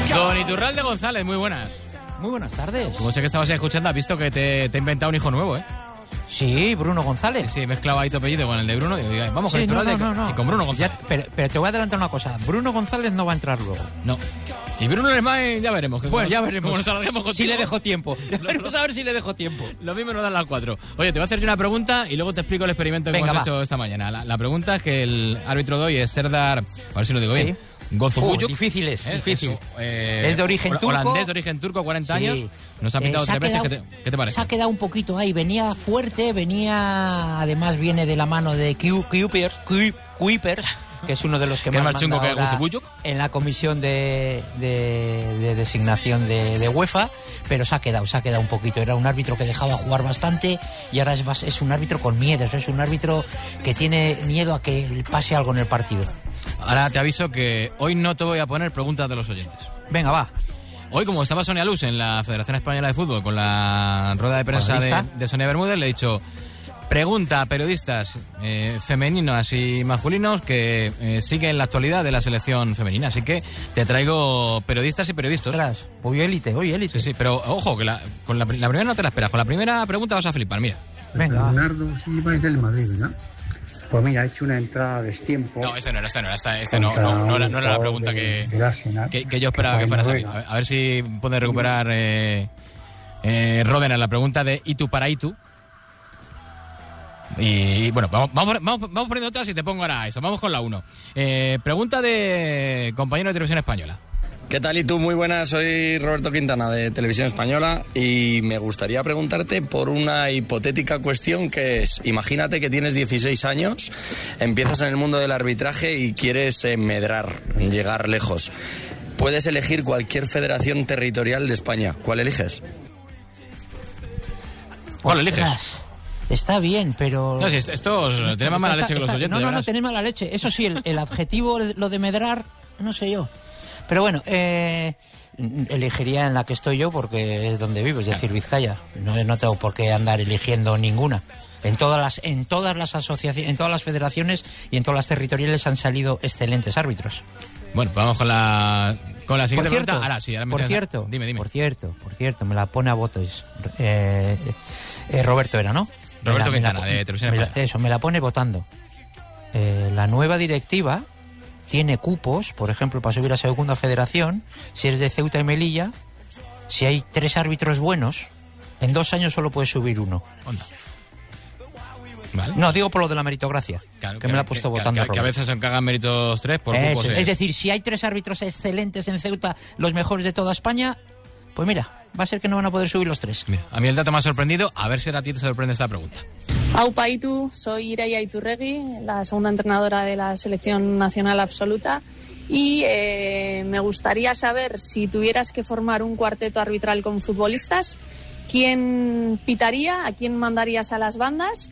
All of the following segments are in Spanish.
Don Iturralde González, muy buenas. Muy buenas tardes. Como sé que estabas escuchando, has visto que te he inventado un hijo nuevo, ¿eh? Sí, Bruno González. Sí, he mezclado ahí tu apellido con el de Bruno. Y digo, vamos con Sí, Iturralde no. y con Bruno González. Pero te voy a adelantar una cosa. Bruno González no va a entrar luego. No. Y Bruno Lesmain, ya veremos. Bueno, ya veremos. Como nos alarguemos contigo. Si le dejo tiempo. Vamos a ver si le dejo tiempo. Lo mismo nos dan las 4. Oye, te voy a hacer yo una pregunta y luego te explico el experimento que hemos hecho esta mañana. La pregunta es que el árbitro de hoy es Serdar, a ver si lo digo bien, Gozubuyuk. Difícil. Es de origen turco. Holandés de origen turco, 40 años. Nos ha pitado 3 veces. ¿Qué te parece? Se ha quedado un poquito ahí. Venía fuerte, además viene de la mano de Kuipers, que es uno de los que más chungo que Gozubuyuk en la comisión de designación de UEFA, pero se ha quedado un poquito. Era un árbitro que dejaba jugar bastante y ahora es un árbitro con miedo. Es un árbitro que tiene miedo a que pase algo en el partido. Ahora te aviso que hoy no te voy a poner preguntas de los oyentes. Venga, va. Hoy, como estaba Sonia Luz en la Federación Española de Fútbol con la rueda de prensa de Sonia Bermúdez, le he dicho: pregunta a periodistas femeninos y masculinos que siguen la actualidad de la selección femenina. Así que te traigo periodistas y periodistas. Ostras, hoy élite. Sí, pero ojo, que con la primera no te la esperas. Con la primera pregunta vas a flipar, mira. Venga. Bernardo Silva es del Madrid, ¿verdad? Pues mira, ha hecho una entrada a destiempo. No, este no era la pregunta que yo esperaba que fuera a salir. A ver si puede recuperar Ródenas la pregunta de Itu para Itu. Y bueno, vamos poniendo todas y te pongo ahora eso. Vamos con la 1. Pregunta de compañero de Televisión Española. ¿Qué tal? Y tú, muy buenas, soy Roberto Quintana de Televisión Española y me gustaría preguntarte por una hipotética cuestión que es: imagínate que tienes 16 años, empiezas en el mundo del arbitraje y quieres medrar, llegar lejos. Puedes elegir cualquier federación territorial de España. ¿Cuál eliges? ¿Cuál eliges? Está bien, pero... No, si esto tiene más mala leche que los oyentes. No, tenéis mala leche. Eso sí, el adjetivo, lo de medrar, no sé yo. Pero bueno, elegiría en la que estoy yo porque es donde vivo, es decir, Vizcaya. No tengo por qué andar eligiendo ninguna. En todas las asociaciones, en todas las federaciones y en todas las territoriales han salido excelentes árbitros. Bueno, pues vamos con la siguiente pregunta. Ahora sí, por cierto, dime. Por cierto, me la pone a votos. Roberto era, ¿no? Roberto Quintana, de Televisión Española. Eso, me la pone votando. La nueva directiva tiene cupos, por ejemplo, para subir a segunda federación, si eres de Ceuta y Melilla, si hay 3 árbitros buenos, en 2 años solo puedes subir 1. Onda. Vale. No, digo por lo de la meritocracia, claro, que me la ha puesto votando que a veces se encargan méritos 3 por cupos. Es decir, si hay 3 árbitros excelentes en Ceuta, los mejores de toda España, pues mira, va a ser que no van a poder subir los 3. Mira, a mí el dato me ha sorprendido, a ver si a ti te sorprende esta pregunta. Aupa Itu, soy Ireia Iturregui, la segunda entrenadora de la Selección Nacional Absoluta, y me gustaría saber, si tuvieras que formar un cuarteto arbitral con futbolistas, ¿quién pitaría, a quién mandarías a las bandas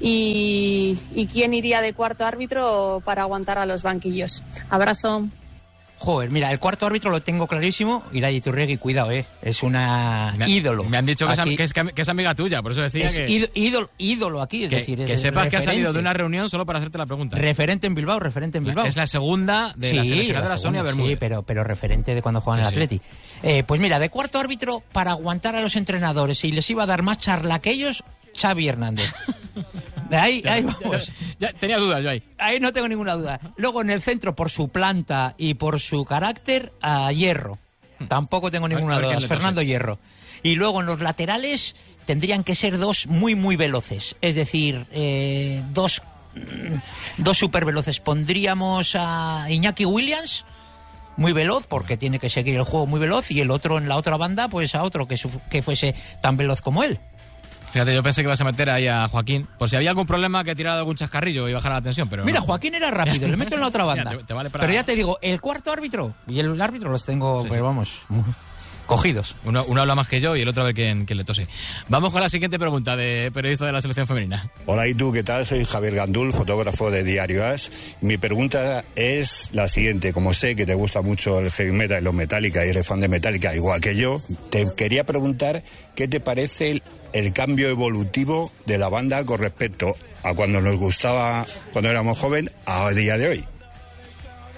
y quién iría de cuarto árbitro para aguantar a los banquillos? Abrazo. Joder, mira, el cuarto árbitro lo tengo clarísimo. Ireia Iturregui, cuidado, es una ídolo. Me han dicho que es amiga tuya, por eso decía es que... ídolo aquí, es decir... Que sepas referente. Que ha salido de una reunión solo para hacerte la pregunta. Referente en Bilbao. Es la segunda de la seleccionadora Sonia Bermúdez. Sí, pero referente de cuando juegan en el Atleti. Pues mira, de cuarto árbitro, para aguantar a los entrenadores, y les iba a dar más charla que ellos, Xavi Hernández. Ahí vamos. Ya tenía dudas yo ahí. Ahí no tengo ninguna duda. Luego en el centro, por su planta y por su carácter, a Hierro. Tampoco tengo ninguna duda. Fernando Hierro. Y luego en los laterales tendrían que ser 2 muy, muy veloces. Es decir, 2 súper veloces. Pondríamos a Iñaki Williams, muy veloz, porque tiene que seguir el juego muy veloz, y el otro en la otra banda, pues a otro que fuese tan veloz como él. Fíjate, yo pensé que ibas a meter ahí a Joaquín, por si había algún problema, que tirara algún chascarrillo y bajara la tensión, pero... Mira, no. Joaquín era rápido, le meto en la otra banda. Mira, te vale para... Pero ya te digo, el cuarto árbitro y el árbitro los tengo, pero vamos, cogidos. Uno habla más que yo y el otro a ver quién le tose. Vamos con la siguiente pregunta de periodista de la selección femenina. Hola, ¿y tú qué tal? Soy Javier Gandul, fotógrafo de Diario As. Mi pregunta es la siguiente. Como sé que te gusta mucho el heavy metal y los Metallica y eres fan de Metallica igual que yo, te quería preguntar qué te parece el cambio evolutivo de la banda con respecto a cuando nos gustaba cuando éramos jóvenes a día de hoy.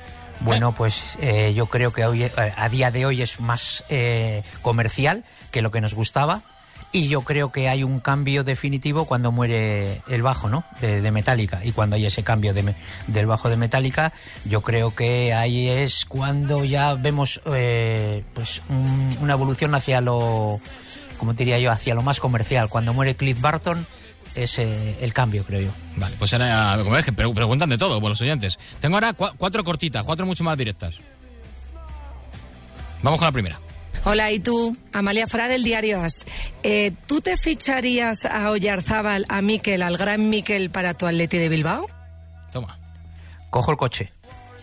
Bueno, pues yo creo que hoy, a día de hoy es más comercial que lo que nos gustaba. Y yo creo que hay un cambio definitivo cuando muere el bajo, ¿no? De Metallica. Y cuando hay ese cambio del bajo de Metallica, yo creo que ahí es cuando ya vemos pues una evolución hacia lo, como diría yo, hacia lo más comercial. Cuando muere Cliff Burton es el cambio, creo yo. Vale, pues ahora, como ves, que preguntan de todo, los oyentes. Tengo ahora 4 cortitas, 4 mucho más directas. Vamos con la primera. Hola, ¿y tú? Amalia Fra del diario AS. ¿Tú te ficharías a Oyarzábal, a Mikel, al gran Mikel, para tu Atleti de Bilbao? Toma. Cojo el coche.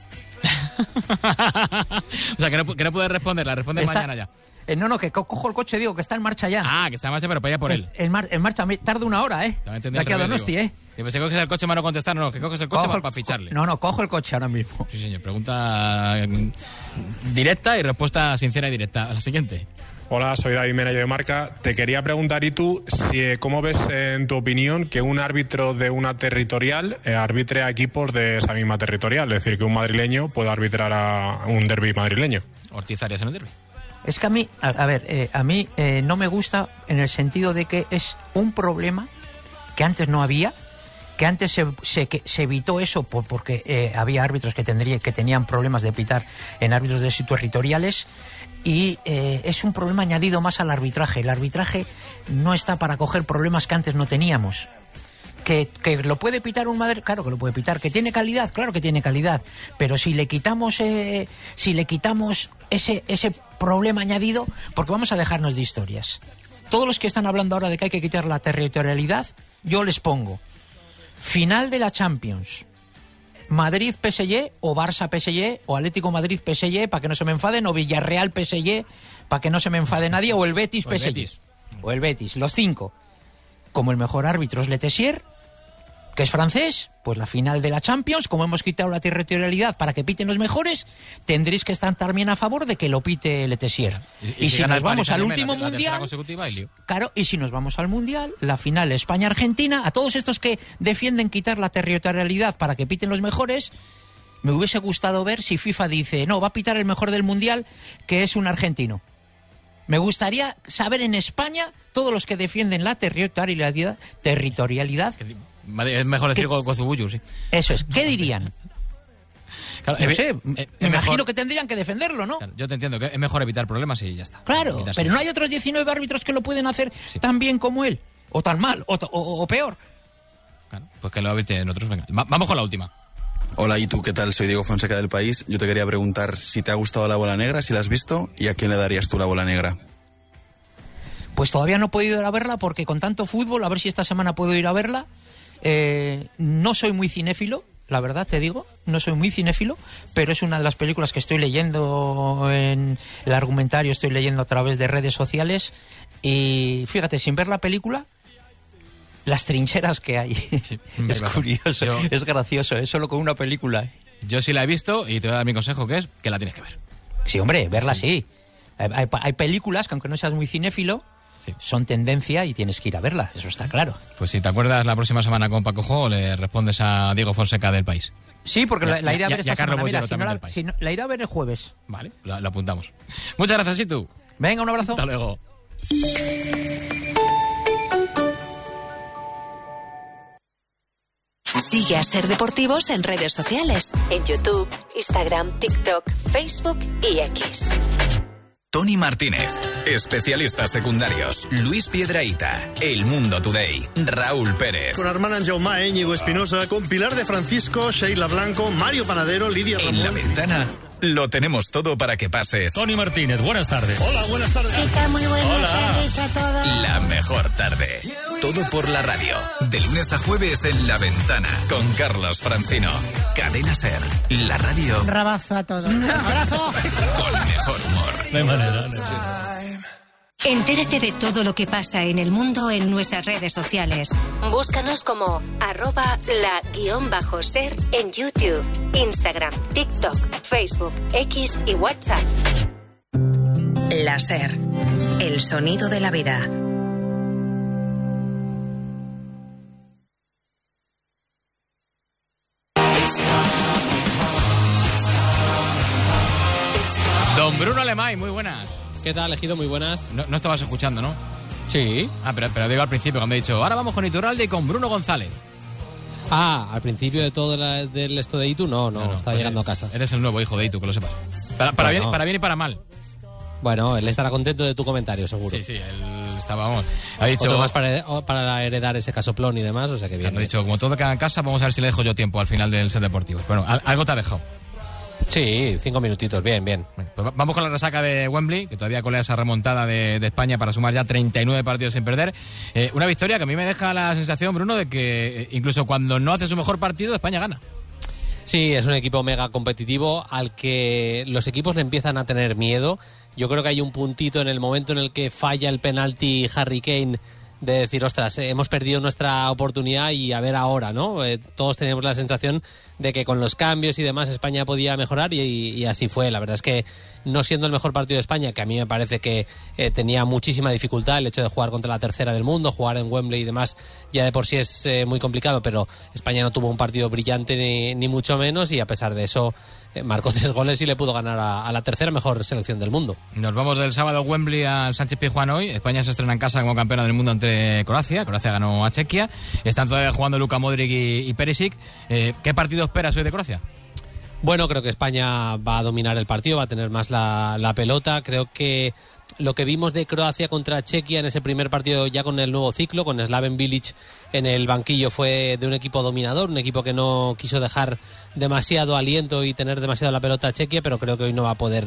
O sea, que no puedes responder, la respondes mañana ya. No, que cojo el coche, digo, que está en marcha ya. Ah, que está en marcha, pero para ir por él. En marcha, tarda 1 hora, ¿eh? De aquí a Donosti, ¿eh? Que pensé que coges el coche para no contestar, no, que coges el coche para ficharle. No, cojo el coche ahora mismo. Sí, señor, pregunta directa y respuesta sincera y directa. A la siguiente. Hola, soy David Mena, yo de Marca. Te quería preguntar, ¿y tú, cómo ves, en tu opinión, que un árbitro de una territorial arbitre a equipos de esa misma territorial? Es decir, que un madrileño pueda arbitrar a un derbi madrileño. Ortiz Arias en el derbi. Es que a mí, a mí no me gusta en el sentido de que es un problema que antes no había, que antes se evitó eso porque había árbitros que tenían problemas de pitar en árbitros de territoriales, y es un problema añadido más al arbitraje. El arbitraje no está para coger problemas que antes no teníamos. ¿Que lo puede pitar un Madrid? Claro que lo puede pitar. ¿Que tiene calidad? Claro que tiene calidad. Pero si le quitamos ese problema añadido, porque vamos a dejarnos de historias. Todos los que están hablando ahora de que hay que quitar la territorialidad, yo les pongo final de la Champions, Madrid-PSG o Barça-PSG o Atlético-Madrid-PSG, para que no se me enfaden, o Villarreal-PSG, para que no se me enfade nadie, o el Betis-PSG. O el Betis, los 5. Como el mejor árbitro es Le Tessier, que es francés, pues la final de la Champions, como hemos quitado la territorialidad para que piten los mejores, tendréis que estar también a favor de que lo pite Le Tessier. Y si nos vamos al último mundial, claro, y si nos vamos al mundial, la final España-Argentina, a todos estos que defienden quitar la territorialidad para que piten los mejores, me hubiese gustado ver si FIFA dice, no, va a pitar el mejor del mundial, que es un argentino. Me gustaría saber en España, todos los que defienden la territorialidad. Es mejor decir Cozubullu, sí. Eso es. ¿Qué dirían? Claro, no sé, me imagino que tendrían que defenderlo, ¿no? Claro, yo te entiendo, que es mejor evitar problemas y ya está. Claro, pero no hay otros 19 árbitros que lo pueden hacer tan bien como él, o tan mal, o peor. Claro, pues que lo eviten otros. Venga, vamos con la última. Hola, ¿y tú qué tal? Soy Diego Fonseca del País. Yo te quería preguntar si te ha gustado la bola negra, si la has visto, y a quién le darías tú la bola negra. Pues todavía no he podido ir a verla porque con tanto fútbol, a ver si esta semana puedo ir a verla. No soy muy cinéfilo, la verdad te digo, no soy muy cinéfilo, pero es una de las películas que estoy leyendo en el argumentario, estoy leyendo a través de redes sociales, y fíjate, sin ver la película, las trincheras que hay. Sí, es curioso, es gracioso, es solo con una película. Yo sí la he visto y te voy a dar mi consejo, que es que la tienes que ver. Sí, hombre, verla sí. Hay películas que aunque no seas muy cinéfilo, son tendencia y tienes que ir a verla, eso está claro. Pues si te acuerdas, la próxima semana con Paco Jo le respondes a Diego Fonseca del País. Sí, porque la iré a ver esta semana. Mira, la iré a ver el jueves. Vale, lo apuntamos. Muchas gracias, Itu. Venga, un abrazo. Hasta luego. Sigue a Ser Deportivos en redes sociales, en YouTube, Instagram, TikTok, Facebook y X. Tony Martínez, especialistas secundarios, Luis Piedrahita, El Mundo Today, Raúl Pérez. Con Armand Jaume, Íñigo Espinosa, con Pilar de Francisco, Sheila Blanco, Mario Panadero, Lidia Ramón. En La Ventana lo tenemos todo para que pases. Tony Martínez, buenas tardes. Hola, buenas tardes. ¿Qué tal? Muy buenas tardes a todos. La mejor tarde. Todo por la radio. De lunes a jueves en La Ventana. Con Carlos Francino. Cadena Ser. La radio. Un rabazo a todos. Un abrazo. Con mejor humor. De manera. Entérate de todo lo que pasa en el mundo en nuestras redes sociales. Búscanos como @la_ser en YouTube, Instagram, TikTok, Facebook, X y WhatsApp. La Ser, el sonido de la vida. Don Bruno Alemán, muy buenas. ¿Qué tal, Ejido? Muy buenas. No estabas escuchando, ¿no? Sí. Pero digo al principio, cuando he dicho, ahora vamos con Iturralde y con Bruno González. Al principio de todo del esto de Itu, no, está pues llegando a casa. Eres el nuevo hijo de Itu, que lo sepas. Para bien y para mal. Bueno, él estará contento de tu comentario, seguro. Sí, él estaba, vamos. Ha dicho... Otro más para heredar ese casoplón y demás, o sea que bien. Ha dicho, como todo queda en casa, vamos a ver si le dejo yo tiempo al final del set deportivo. Bueno, algo te ha dejado. Sí, 5 minutitos, bien. Bueno, pues vamos con la resaca de Wembley, que todavía colea esa remontada de España para sumar ya 39 partidos sin perder. Una victoria que a mí me deja la sensación, Bruno, de que incluso cuando no hace su mejor partido, España gana. Sí, es un equipo mega competitivo al que los equipos le empiezan a tener miedo. Yo creo que hay un puntito en el momento en el que falla el penalti Harry Kane de decir, ostras, hemos perdido nuestra oportunidad y a ver ahora, ¿no? Todos teníamos la sensación de que con los cambios y demás España podía mejorar y así fue. La verdad es que no siendo el mejor partido de España, que a mí me parece que tenía muchísima dificultad el hecho de jugar contra la tercera del mundo, jugar en Wembley y demás, ya de por sí es muy complicado, pero España no tuvo un partido brillante ni mucho menos y a pesar de eso marcó 3 goles y le pudo ganar a la tercera mejor selección del mundo. Nos vamos del sábado a Wembley al Sánchez-Pizjuán hoy. España se estrena en casa como campeona del mundo ante Croacia. Croacia ganó a Chequia. Están todavía jugando Luka Modric y Perisic. ¿Qué partido esperas hoy de Croacia? Bueno, creo que España va a dominar el partido, va a tener más la pelota. Creo que lo que vimos de Croacia contra Chequia en ese primer partido ya con el nuevo ciclo, con Slaven Bilic en el banquillo, fue de un equipo dominador, un equipo que no quiso dejar demasiado aliento y tener demasiado la pelota a Chequia, pero creo que hoy no va a poder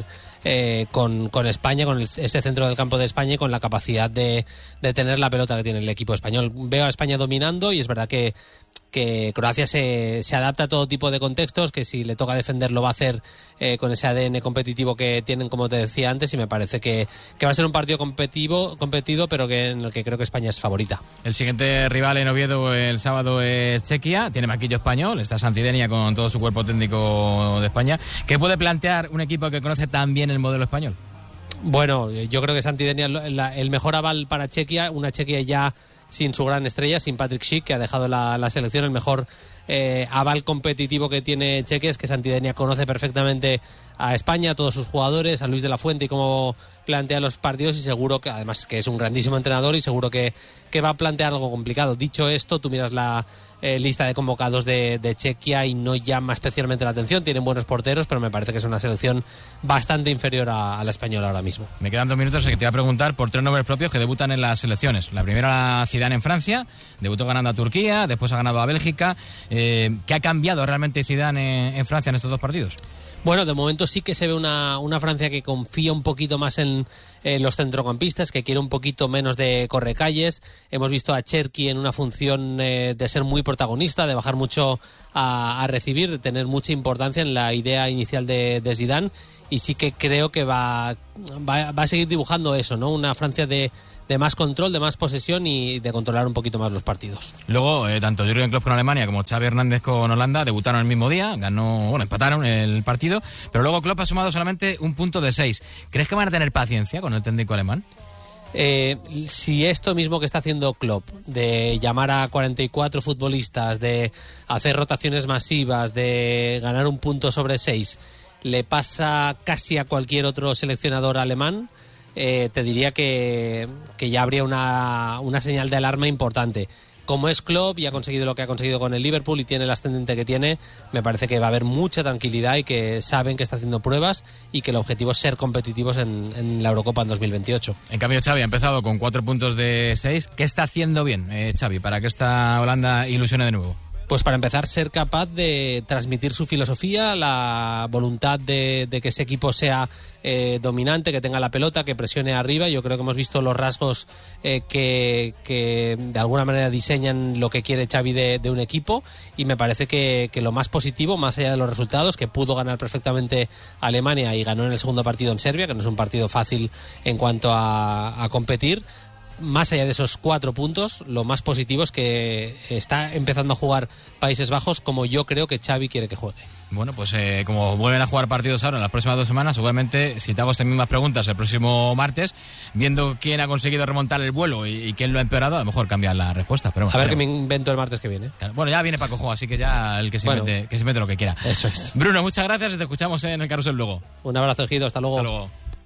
con España, con ese centro del campo de España y con la capacidad de tener la pelota que tiene el equipo español. Veo a España dominando y es verdad que Croacia se adapta a todo tipo de contextos, que si le toca defender lo va a hacer con ese ADN competitivo que tienen, como te decía antes, y me parece que va a ser un partido competido, pero en el que creo que España es favorita. El siguiente rival en Oviedo el sábado es Chequia, tiene banquillo español, está Santidenia con todo su cuerpo técnico de España. ¿Qué puede plantear un equipo que conoce tan bien el modelo español? Bueno, yo creo que Santidenia el mejor aval para Chequia, una Chequia ya sin su gran estrella, sin Patrick Schick, que ha dejado la selección. El mejor aval competitivo que tiene Chequia es que Santidenia conoce perfectamente a España, a todos sus jugadores, a Luis de la Fuente y cómo plantea los partidos, y seguro que además que es un grandísimo entrenador y seguro que va a plantear algo complicado. Dicho esto, tú miras la lista de convocados de Chequia y no llama especialmente la atención. Tienen buenos porteros, pero me parece que es una selección bastante inferior a la española ahora mismo. Me quedan 2 minutos, que te voy a preguntar por 3 nombres propios que debutan en las selecciones. La primera, Zidane en Francia, debutó ganando a Turquía, después ha ganado a Bélgica. ¿Qué ha cambiado realmente Zidane en Francia en estos 2 partidos? Bueno, de momento sí que se ve una Francia que confía un poquito más en los centrocampistas, que quiere un poquito menos de correcalles. Hemos visto a Cherki en una función de ser muy protagonista, de bajar mucho a recibir, de tener mucha importancia en la idea inicial de Zidane, y sí que creo que va a seguir dibujando eso, ¿no? Una Francia de más control, de más posesión y de controlar un poquito más los partidos. Luego, tanto Jürgen Klopp con Alemania como Xavi Hernández con Holanda debutaron el mismo día, empataron el partido, pero luego Klopp ha sumado solamente un punto de 6. ¿Crees que van a tener paciencia con el técnico alemán? Si esto mismo que está haciendo Klopp, de llamar a 44 futbolistas, de hacer rotaciones masivas, de ganar un punto sobre 6, le pasa casi a cualquier otro seleccionador alemán, te diría que ya habría una señal de alarma importante. Como es Klopp y ha conseguido lo que ha conseguido con el Liverpool y tiene el ascendente que tiene, me parece que va a haber mucha tranquilidad y que saben que está haciendo pruebas y que el objetivo es ser competitivos en la Eurocopa en 2028. En cambio, Xavi ha empezado con 4 puntos de 6. ¿Qué está haciendo bien Xavi para que esta Holanda ilusione de nuevo? Pues para empezar, ser capaz de transmitir su filosofía, la voluntad de que ese equipo sea dominante, que tenga la pelota, que presione arriba. Yo creo que hemos visto los rasgos que de alguna manera diseñan lo que quiere Xavi de un equipo, y me parece que lo más positivo, más allá de los resultados, que pudo ganar perfectamente a Alemania y ganó en el segundo partido en Serbia, que no es un partido fácil en cuanto a competir. más allá de esos 4 puntos, lo más positivo es que está empezando a jugar Países Bajos como yo creo que Xavi quiere que juegue. Bueno, pues como vuelven a jugar partidos ahora en las próximas 2 semanas, seguramente si te hago estas mismas preguntas el próximo martes, viendo quién ha conseguido remontar el vuelo y quién lo ha empeorado, a lo mejor cambian las respuestas. Pero bueno, a ver qué me invento el martes que viene. Claro, bueno, ya viene Paco Juego, así que ya el que se invente lo que quiera. Eso es. Bruno, muchas gracias y te escuchamos en el Carrusel luego. Un abrazo, Ejido, hasta luego. Hasta luego.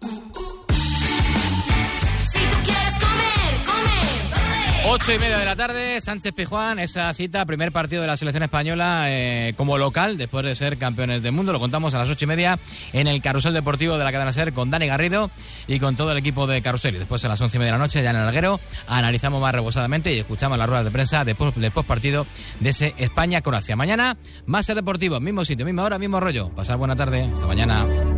Si tú quieres comer, come. 8:30 de la tarde, Sánchez-Pizjuán, esa cita, primer partido de la selección española como local, después de ser campeones del mundo. Lo contamos a las 8:30 en el Carrusel Deportivo de la cadena SER con Dani Garrido y con todo el equipo de Carrusel. Y después a las 11:30 de la noche, ya en el Alguero, analizamos más rebosadamente y escuchamos las ruedas de prensa del postpartido de ese España-Croacia. Mañana, más SER Deportivo, mismo sitio, misma hora, mismo rollo. Pasar buena tarde, hasta mañana.